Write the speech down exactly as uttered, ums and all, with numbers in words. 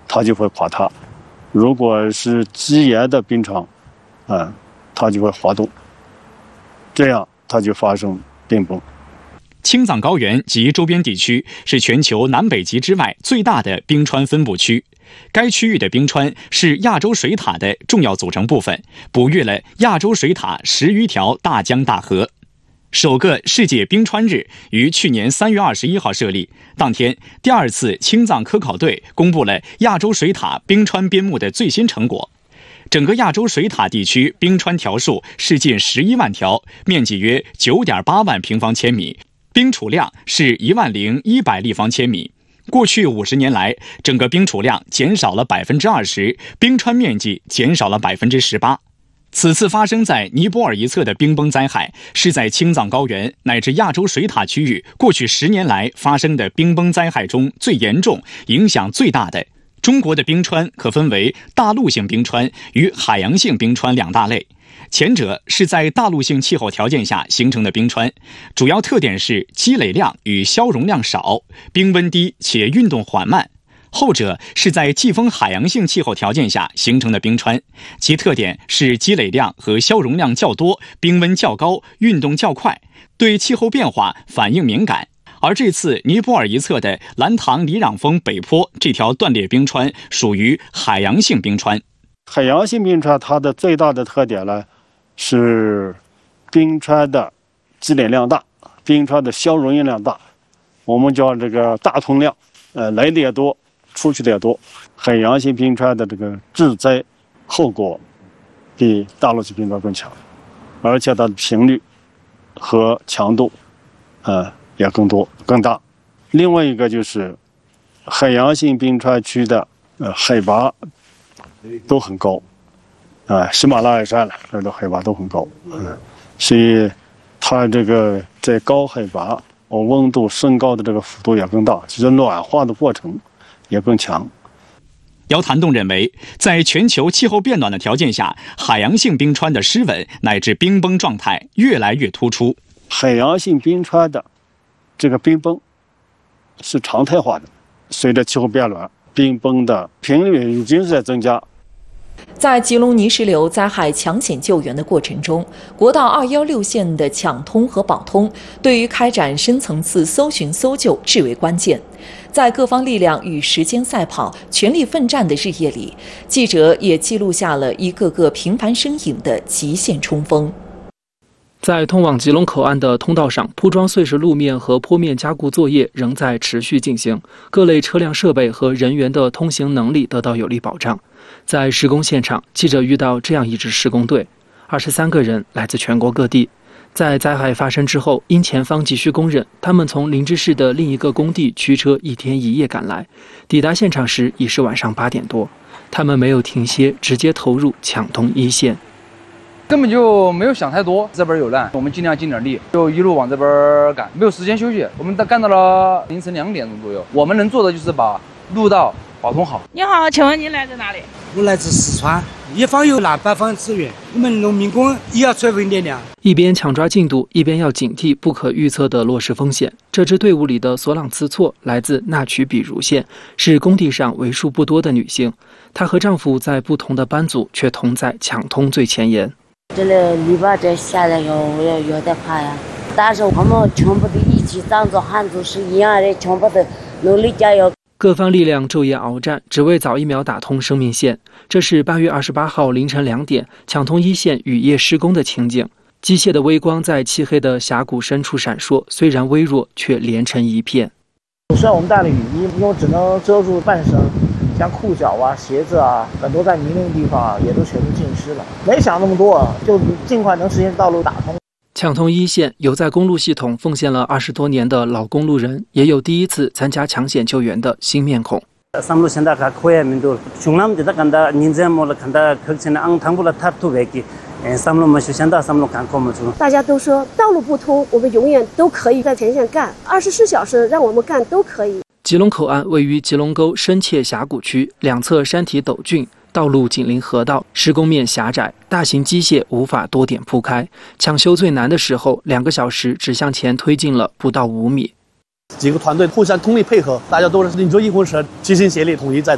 它就会垮塌；如果是积岩的冰床，啊，它就会滑动，这样它就发生冰崩。 青藏高原及周边地区是全球南北极之外最大的冰川分布区，该区域的冰川是亚洲水塔的重要组成部分，哺育了亚洲水塔十余条大江大河。首个世界冰川日于去年三月二十一号设立，当天，第二次青藏科考队公布了亚洲水塔冰川编目的最新成果。整个亚洲水塔地区冰川条数是近十一万条，面积约九点八万平方千米，冰储量是一万零一百立方千米。过去五十年来，整个冰储量减少了百分之二十，冰川面积减少了百分之十八。此次发生在尼泊尔一侧的冰崩灾害，是在青藏高原乃至亚洲水塔区域过去十年来发生的冰崩灾害中最严重、影响最大的。中国的冰川可分为大陆性冰川与海洋性冰川两大类。前者是在大陆性气候条件下形成的冰川，主要特点是积累量与消融量少，冰温低且运动缓慢。后者是在季风海洋性气候条件下形成的冰川，其特点是积累量和消融量较多，冰温较高，运动较快，对气候变化反应敏感。而这次尼泊尔一侧的兰唐里壤峰北坡这条断裂冰川属于海洋性冰川。 海洋性冰川它的最大的特点呢，是冰川的积累量大，冰川的消融量大，我们叫这个大通量，呃，来的也多，出去的也多。海洋性冰川的这个致灾后果比大陆性冰川更强，而且它的频率和强度，呃，也更多更大。另外一个就是海洋性冰川区的呃海拔都很高，啊、呃，喜马拉雅山了，这的海拔都很高，嗯，所以它这个在高海拔，哦，温度升高的这个幅度也更大，其实暖化的过程也更强。 姚谭栋认为，在全球气候变暖的条件下，海洋性冰川的湿稳乃至冰崩状态越来越突出。 海洋性冰川的这个冰崩是常态化的，随着气候变暖，冰崩的频率已经是在增加。 在吉隆泥石流灾害抢险救援的过程中，国道二一六线的抢通和保通对于开展深层次搜寻搜救至为关键。在各方力量与时间赛跑、全力奋战的日夜里，记者也记录下了一个个平凡身影的极限冲锋。 在通往吉隆口岸的通道上，铺装碎石路面和坡面加固作业仍在持续进行，各类车辆设备和人员的通行能力得到有力保障。在施工现场，记者遇到这样一支施工队，二十三个人来自全国各地。在灾害发生之后，因前方急需供认，他们从林芝市的另一个工地驱车一天一夜赶来，抵达现场时已是晚上八点多。他们没有停歇，直接投入抢通一线。 根本就没有想太多，这边有难，我们尽量尽点力，就一路往这边赶，没有时间休息。我们干到了凌晨两点钟左右，我们能做的就是把路道保通好。 你好，请问您来自哪里？ 我来自四川，一方有难，百方支援。我们农民工也要充分力量。 一边抢抓进度，一边要警惕不可预测的落石风险。这支队伍里的索朗兹措来自纳曲比如县，是工地上为数不多的女性。她和丈夫在不同的班组，却同在抢通最前沿。 这个篱笆这下来要要有点快呀，但是我们全部的一起当做汉族是一样的，全部的努力加油。 各方力量昼夜鏖战，只为早一秒打通生命线。这是八月二十八号凌晨两点，抢通一线雨夜施工的情景。机械的微光在漆黑的峡谷深处闪烁，虽然微弱，却连成一片。 虽然我们带了雨衣，因为只能遮住半身，像裤脚啊、鞋子啊，很多在泥泞的地方啊，也都全部浸湿了。没想那么多，就尽快能实现道路打通。 抢通一线，有在公路系统奉献了二十多年的老公路人，也有第一次参加抢险救援的新面孔。 三路现在还可以面对，穷人们在看到人家么了看到可能昂汤不了塔土为给，嗯，三路么就现在三路看过么就。 大家都说道路不通，我们永远都可以在前线干，二十四小时让我们干都可以。 吉隆口岸位于吉隆沟深切峡谷区，两侧山体陡峻。道路紧邻河道，施工面狭窄，大型机械无法多点铺开。抢修最难的时候，两个小时只向前推进了不到五米。 几个团队互相通力配合，大家都是拧着一根绳，齐心协力，统一在